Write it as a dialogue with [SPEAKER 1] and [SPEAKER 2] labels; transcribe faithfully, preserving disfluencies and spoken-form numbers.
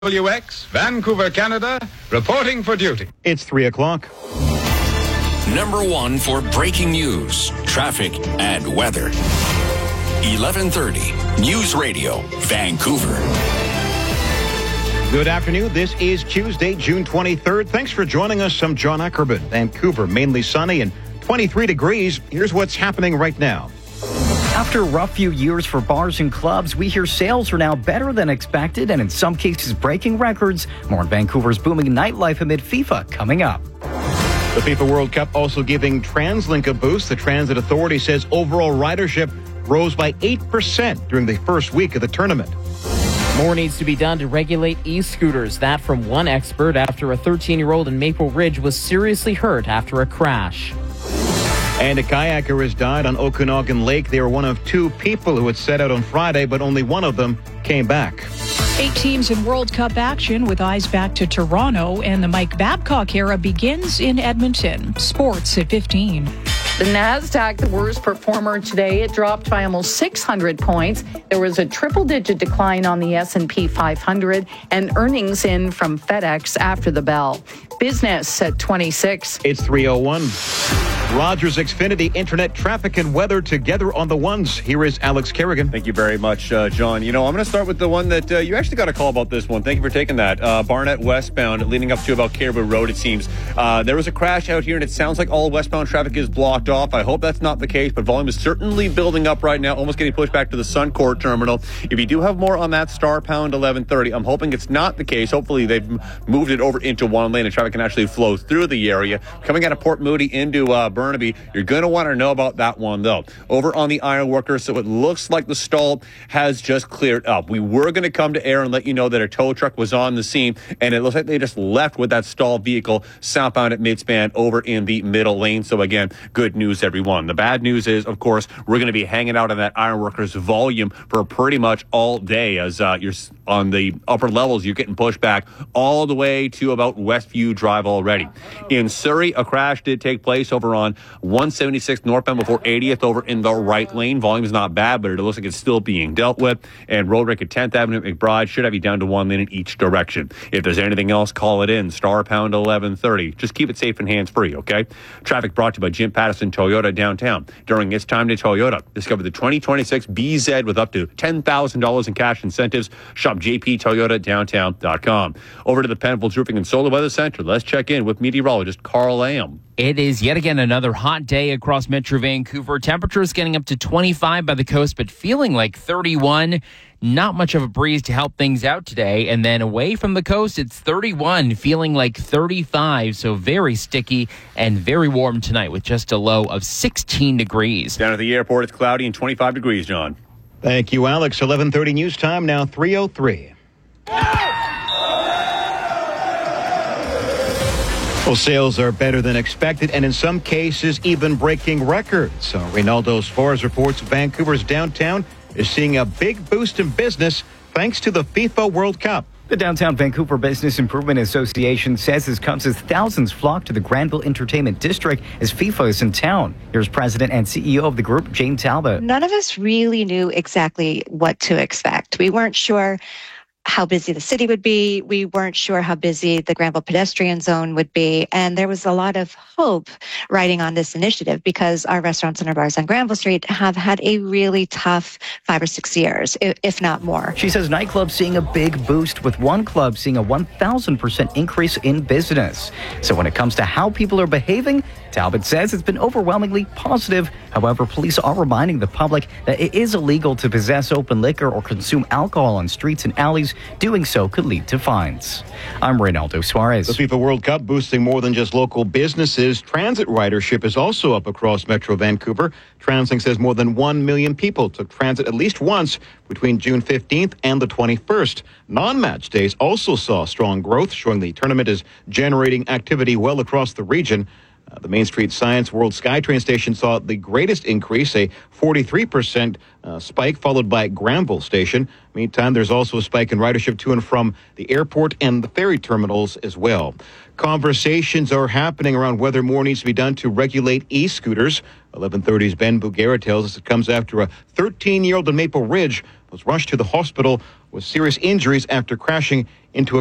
[SPEAKER 1] W X, Vancouver, Canada, reporting for duty.
[SPEAKER 2] It's three o'clock.
[SPEAKER 3] Number one for breaking news, traffic, and weather. eleven thirty, News Radio, Vancouver.
[SPEAKER 2] Good afternoon. This is Tuesday, June twenty-third. Thanks for joining us. I'm John Ackerman. Vancouver, mainly sunny and twenty-three degrees. Here's what's happening right now.
[SPEAKER 4] After a rough few years for bars and clubs, we hear sales are now better than expected and in some cases breaking records. More on Vancouver's booming nightlife amid FIFA coming up.
[SPEAKER 2] The FIFA World Cup also giving TransLink a boost. The Transit Authority says overall ridership rose by eight percent during the first week of the tournament.
[SPEAKER 5] More needs to be done to regulate e-scooters. That from one expert after a thirteen-year-old in Maple Ridge was seriously hurt after a crash.
[SPEAKER 2] And a kayaker has died on Okanagan Lake. They were one of two people who had set out on Friday, but only one of them came back.
[SPEAKER 6] Eight teams in World Cup action with eyes back to Toronto, and the Mike Babcock era begins in Edmonton. Sports at fifteen.
[SPEAKER 7] The NASDAQ, the worst performer today. It dropped by almost six hundred points. There was a triple-digit decline on the S and P five hundred, and earnings in from FedEx after the bell. Business at twenty-six.
[SPEAKER 2] It's three oh one. Rogers Xfinity, internet, traffic, and weather together on the ones. Here is Alex Kerrigan.
[SPEAKER 8] Thank you very much, uh, John. You know, I'm going to start with the one that uh, you actually got a call about this one. Thank you for taking that. Uh, Barnett westbound, leading up to about Caribou Road, it seems. Uh, there was a crash out here, and it sounds like all westbound traffic is blocked off. I hope that's not the case, but volume is certainly building up right now, almost getting pushed back to the Suncourt terminal. If you do have more on that, star pound eleven thirty. I'm hoping it's not the case. Hopefully they've moved it over into one lane and traffic can actually flow through the area. Coming out of Port Moody into uh, Burnaby, you're going to want to know about that one, though. Over on the Ironworkers, so it looks like the stall has just cleared up. We were going to come to air and let you know that a tow truck was on the scene, and it looks like they just left with that stalled vehicle southbound at Midspan over in the middle lane. So, again, good news, everyone. The bad news is, of course, we're going to be hanging out on that Ironworkers volume for pretty much all day as uh, you're on the upper levels. You're getting pushed back all the way to about Westview Drive already. In Surrey, a crash did take place over on one seventy-six northbound before eightieth over in the right lane. Volume is not bad, but it looks like it's still being dealt with. And road wreck at tenth Avenue at McBride should have you down to one lane in each direction. If there's anything else, call it in. Star pound eleven thirty. Just keep it safe and hands-free, okay? Traffic brought to you by Jim Pattison Toyota downtown. During its time to Toyota, discover the twenty twenty-six B Z with up to ten thousand dollars in cash incentives. Shop j p toyota downtown dot com. Over to the Penfolds Roofing and Solar Weather Center. Let's check in with meteorologist Carl Lamb.
[SPEAKER 9] It is yet again another hot day across Metro Vancouver. Temperatures getting up to twenty-five by the coast, but feeling like thirty-one. Not much of a breeze to help things out today. And then away from the coast, it's thirty-one, feeling like thirty-five. So very sticky and very warm tonight with just a low of sixteen degrees.
[SPEAKER 8] Down at the airport, it's cloudy and twenty-five degrees, John.
[SPEAKER 2] Thank you, Alex. eleven thirty news time, now three oh three. Well, sales are better than expected and in some cases even breaking records. So Reynaldo Suarez reports Vancouver's downtown is seeing a big boost in business thanks to the FIFA World Cup.
[SPEAKER 4] The Downtown Vancouver Business Improvement Association says this comes as thousands flock to the Granville Entertainment District as FIFA is in town. Here's President and C E O of the group, Jane Talbot.
[SPEAKER 10] None of us really knew exactly what to expect. We weren't sure how busy the city would be. We weren't sure how busy the Granville pedestrian zone would be. And there was a lot of hope riding on this initiative because our restaurants and our bars on Granville Street have had a really tough five or six years, if not more.
[SPEAKER 4] She says nightclubs seeing a big boost, with one club seeing a one thousand percent increase in business. So when it comes to how people are behaving, Talbot says it's been overwhelmingly positive. However, police are reminding the public that it is illegal to possess open liquor or consume alcohol on streets and alleys. Doing so could lead to fines. I'm Reynaldo Suarez.
[SPEAKER 2] The FIFA World Cup boosting more than just local businesses. Transit ridership is also up across Metro Vancouver. TransLink says more than one million people took transit at least once between June fifteenth and the twenty-first. Non-match days also saw strong growth, showing the tournament is generating activity well across the region. Uh, the Main Street Science World SkyTrain Station saw the greatest increase, a forty-three percent uh, spike, followed by Granville Station. Meantime, there's also a spike in ridership to and from the airport and the ferry terminals as well. Conversations are happening around whether more needs to be done to regulate e-scooters. eleven thirty's Ben Bugera tells us it comes after a thirteen-year-old in Maple Ridge was rushed to the hospital with serious injuries after crashing into a